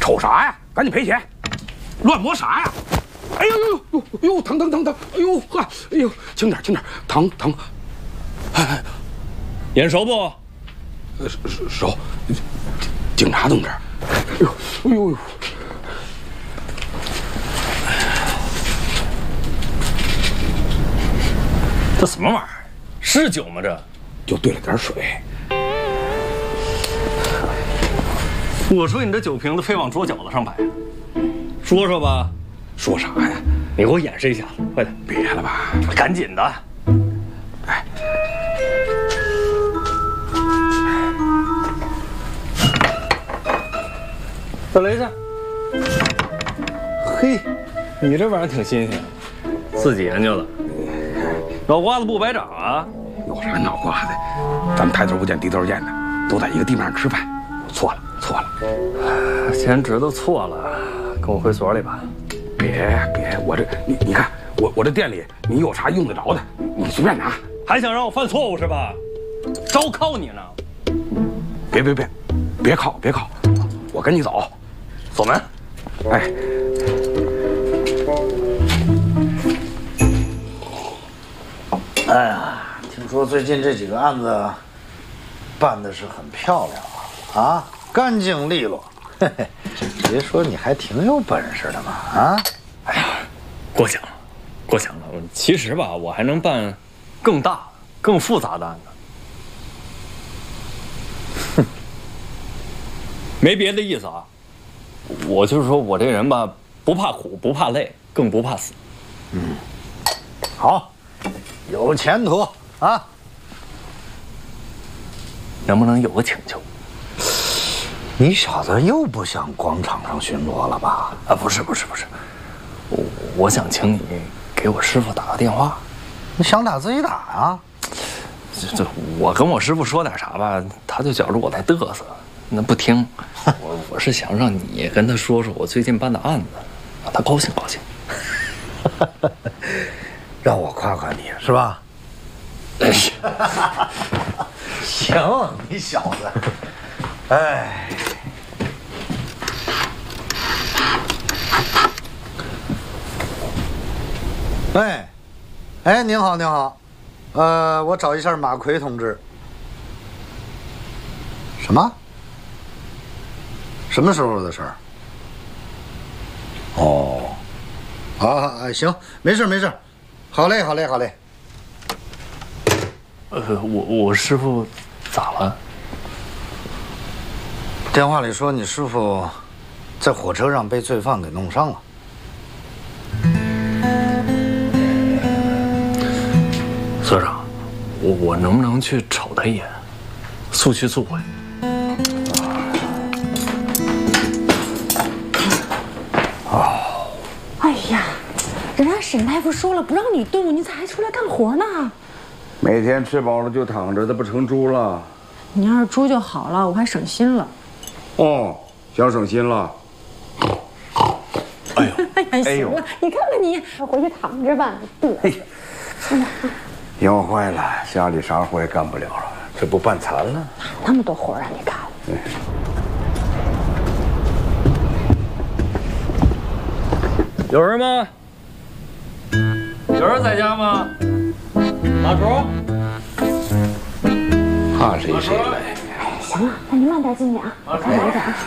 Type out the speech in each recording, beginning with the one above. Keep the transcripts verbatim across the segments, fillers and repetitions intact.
瞅啥呀？赶紧赔钱！乱摸啥呀？哎呦呦呦呦呦，疼疼疼疼！哎呦呵，哎呦，轻点轻点，疼疼！哎哎， 眼熟不？ 呃熟熟，警察同志。哎呦哎呦呦！ 这什么玩意儿？是酒吗？这就兑了点水。 我说你这酒瓶子非往桌角子上摆，说说吧。 说啥呀？ 你给我演示一下子，快点！ 别了吧， 赶紧的！ 哎， 再来一下。嘿，你这玩意儿挺新鲜，自己研究的，脑瓜子不白长啊！ 有啥脑瓜子？咱们抬头不见低头见的，都在一个地面上吃饭。我错了，错了。 既然知道错了，跟我回所里吧。 别别，我这你你看，我我这店里你有啥用得着的，你随便拿。 还想让我犯错误是吧？招铐你呢！ 别别别，别铐别铐，我跟你走， 锁门。 哎， 哎呀，听说最近这几个案子办的是很漂亮啊，啊，干净利落。嘿嘿，别说你还挺有本事的嘛，啊！ 哎呀，过奖了，过奖了。其实吧，我还能办更大、更复杂的案子。哼，没别的意思啊，我就是说我这人吧，不怕苦，不怕累，更不怕死。 嗯，好，有前途啊！ 能不能有个请求？ 你小子又不想广场上巡逻了吧？ 啊，不是不是不是，我我想请你给我师傅打个电话。 你想打自己打啊？ 这这，我跟我师傅说点啥吧，他就觉着我在嘚瑟，那不听。我我是想让你跟他说说我最近办的案子，让他高兴高兴。 让我夸夸你是吧？行，你小子，哎。哎，哎，您好，您好，呃，我找一下马奎同志。什么？什么时候的事儿？哦，啊，行，没事没事，好嘞好嘞好嘞。 呃，我我师傅咋了？ 电话里说你师傅在火车上被罪犯给弄伤了。 所长，我我能不能去瞅他一眼，速去速回？ 哦，哎呀，人家沈大夫说了不让你动，你咋还出来干活呢？ 每天吃饱了就躺着，那不成猪了？ 你要是猪就好了，我还省心了。 哦，想省心了。 哎呦， 哎呀，行了，你看看你，回去躺着吧，嘚瑟。 腰坏了，家里啥活也干不了了，这不半残了？ 那么多活让你干。 有人吗？有人在家吗？马叔， 怕谁谁来。 行了，那你慢点进去啊，我看着点啊。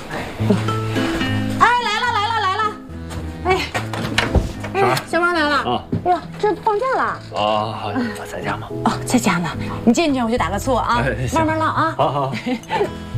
哎，来了来了来了！哎，哎，小王来了啊！哎呦，这放假了啊？在家吗？ 哦，在家呢。你进去我就打个错啊，慢慢唠啊。 好好。